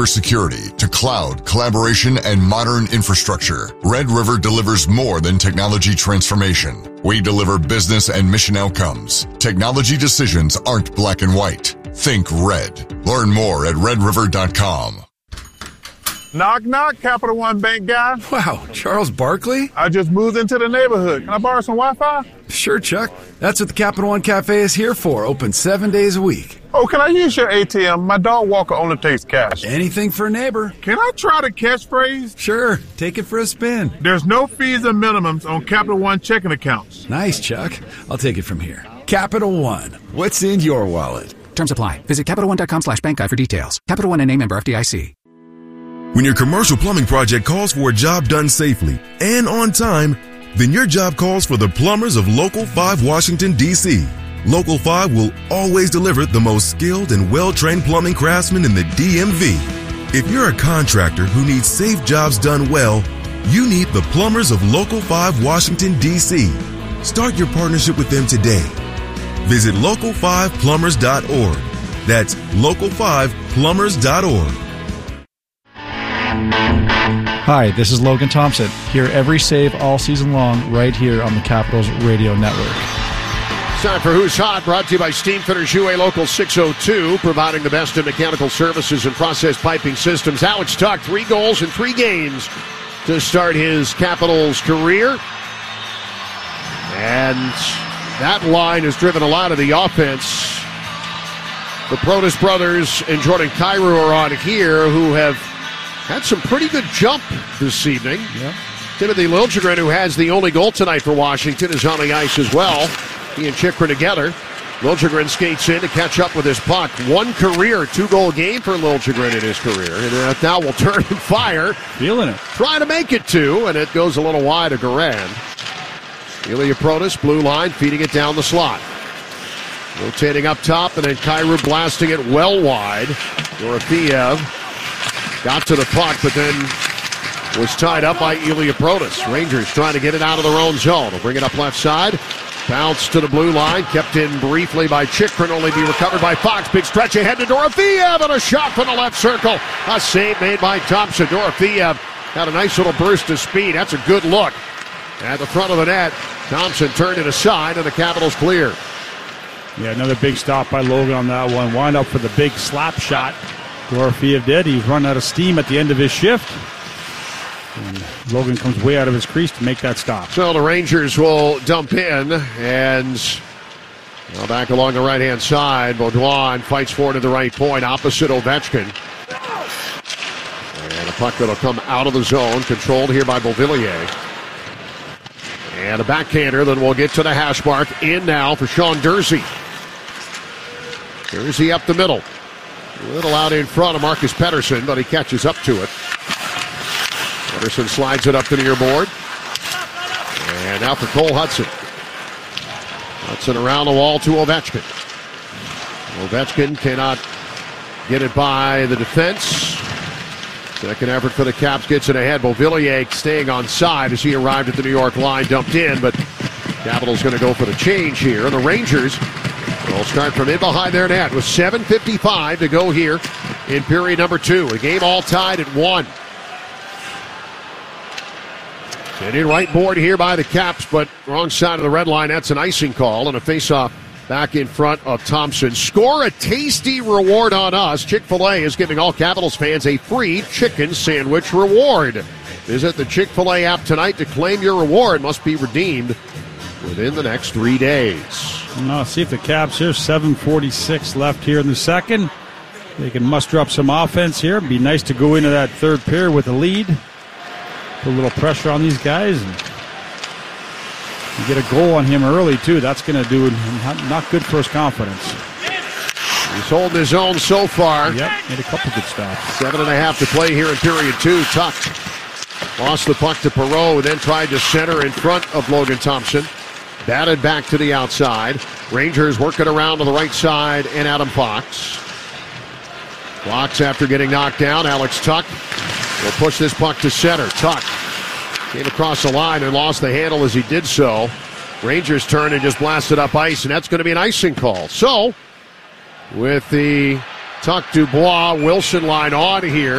Security to cloud, collaboration, and modern infrastructure, Red River delivers more than technology transformation. We deliver business and mission outcomes. Technology decisions aren't black and white. Think red. Learn more at redriver.com. Knock, knock, Capital One Bank guy. Wow, Charles Barkley? I just moved into the neighborhood. Can I borrow some Wi-Fi? Sure, Chuck. That's what the Capital One Cafe is here for. Open 7 days a week. Oh, can I use your ATM? My dog walker only takes cash. Anything for a neighbor. Can I try the catchphrase? Sure, take it for a spin. There's no fees or minimums on Capital One checking accounts. Nice, Chuck. I'll take it from here. Capital One. What's in your wallet? Terms apply. Visit CapitalOne.com/bankguide for details. Capital One and a member FDIC. When your commercial plumbing project calls for a job done safely and on time, then your job calls for the plumbers of Local 5 Washington, D.C. Local 5 will always deliver the most skilled and well-trained plumbing craftsmen in the DMV. If you're a contractor who needs safe jobs done well, you need the plumbers of Local 5 Washington, D.C. Start your partnership with them today. Visit local5plumbers.org. That's local5plumbers.org. Hi, this is Logan Thompson. Hear every save all season long right here on the Capitals Radio Network. It's time for Who's Hot, brought to you by Steamfitters UA Local 602, providing the best in mechanical services and process piping systems. Alex Tuch, 3 goals in 3 games to start his Capitals career. And that line has driven a lot of the offense. The Protas brothers and Jordan Kyrou are on here, who have had some pretty good jump this evening. Yep. Timothy Liljegren, who has the only goal tonight for Washington, is on the ice as well. He and Chychrun together. Liljegren skates in to catch up with his puck. 1 career 2-goal game for Liljegren in his career. And now will turn and fire. Feeling it. Trying to make it 2, and it goes a little wide of Garand. Ilya Protas, blue line, feeding it down the slot. Rotating up top, and then Kyrou blasting it well wide. Dorofeyev got to the puck, but then was tied up by Ilya Protas. Rangers trying to get it out of their own zone. They'll bring it up left side. Bounce to the blue line. Kept in briefly by Chychrun, only be recovered by Fox. Big stretch ahead to Dorofeyev, and a shot from the left circle. A save made by Thompson. Dorofeyev had a nice little burst of speed. That's a good look. At the front of the net, Thompson turned it aside, and the Capitals clear. Yeah, another big stop by Logan on that one. Wind up for the big slap shot. Dorofeyev did. He's run out of steam at the end of his shift. And Logan comes way out of his crease to make that stop. So the Rangers will dump in, and back along the right-hand side, Baudouin fights forward to the right point, opposite Ovechkin. And a puck that'll come out of the zone, controlled here by Beauvillier. And a backhander, then we'll get to the hash mark. In now for Sean Durzi. Durzi up the middle. A little out in front of Marcus Pettersson, but he catches up to it. Pettersson slides it up the near board. And now for Cole Hudson. Hudson around the wall to Ovechkin. Ovechkin cannot get it by the defense. Second effort for the Caps gets it ahead. Beauvillier staying on side as he arrived at the New York line, dumped in, but Capitals going to go for the change here. And the Rangers will start from in behind their net with 7:55 to go here in period number 2. The game all tied at 1. Sending right board here by the Caps, but wrong side of the red line. That's an icing call and a faceoff back in front of Thompson. Score a tasty reward on us. Chick-fil-A is giving all Capitals fans a free chicken sandwich reward. Visit the Chick-fil-A app tonight to claim your reward. Must be redeemed within the next 3 days. Now, see if the Caps here, 7:46 left here in the second. They can muster up some offense here. It'd be nice to go into that third period with a lead. Put a little pressure on these guys. And you get a goal on him early, too. That's going to do not good for his confidence. He's holding his own so far. Yep, made a couple good stops. 7.5 to play here in period 2. Tuch lost the puck to Perreault, then tried to center in front of Logan Thompson. Batted back to the outside. Rangers working around to the right side, and Adam Fox. Fox, after getting knocked down, Alex Tuch will push this puck to center. Tuch came across the line and lost the handle as he did so. Rangers turn and just blasted up ice, and that's going to be an icing call. So, with the Tuck, Dubois, Wilson line on here.